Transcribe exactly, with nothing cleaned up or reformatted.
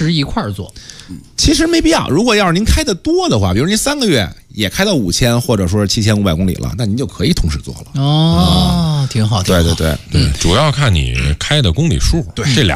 时一块儿做？ 其实没必要。如果要是您开的多的话，比如您三个月也开到五千或者说是七千五百公里了，那您就可以同时做了。 哦，挺好，挺好。 对对对， 对，主要看你开的公里数，对，这俩